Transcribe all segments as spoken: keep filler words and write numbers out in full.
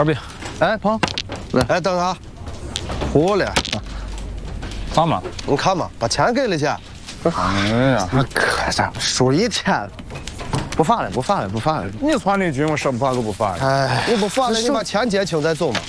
二饼。哎，鹏， 来，哎，等下，糊了。 咋嘛？ 你看嘛，把钱给了去。 哎呀， 可啥？输一天，不发了，不发了，不发了。 你传的军，我说不发就不发了。 哎，你不发了，你把钱结清再走嘛。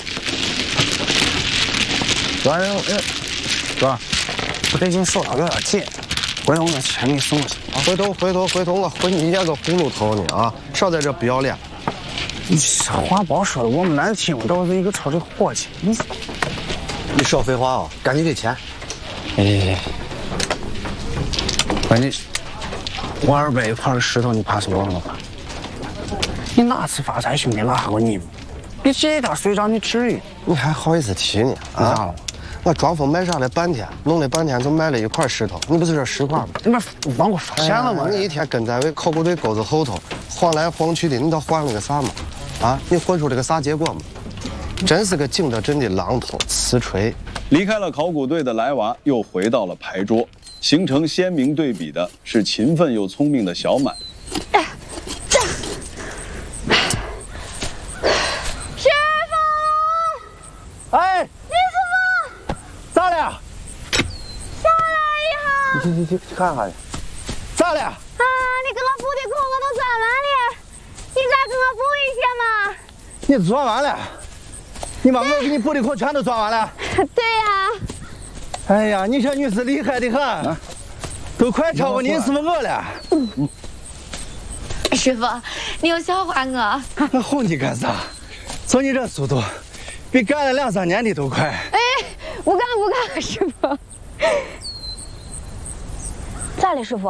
完了，哎，哥， 我这斤手上有点紧，回头我把钱给你送过去。 回头，回头，回头，我回你演个葫芦头呢啊！少在这不要脸。 你这话别说的我们难听，都是一个超市伙计。你你少废话啊！赶紧给钱。 哎，我你我二百一块石头，你怕是忘了吧？你哪次发财兄弟拉过你？你这点碎账你至于？ 你还好意思提呢？啊！ 咋了？ 我装疯卖傻了半天，弄了半天就卖了一块石头，你不是这十块吗？ 你把让我发现了吗？ 哎、你一天跟在为考古队沟子后头晃来晃去的，你倒换了个啥嘛？啊，你混出了个啥结果嘛？真是个景德镇的榔头瓷锤。 离开了考古队的莱娃，又回到了牌桌，形成鲜明对比的是勤奋又聪明的小满。 哎，这师傅， 哎， 李师傅， 咋了？ 下来一下。 你你你看看，咋了？ 啊，你给我补的课我都赚完了，你再给我补一些嘛？ 你赚完了？你把我给你补的课全都赚完了？ 对呀。 哎呀，你这女士厉害的很，啊、都快超过你师傅我了。 嗯、师傅，你又笑话我？ 我哄你干啥？瞅你这速度，比干了两三年的都快。 哎，不干不干，师傅。咋了，师傅？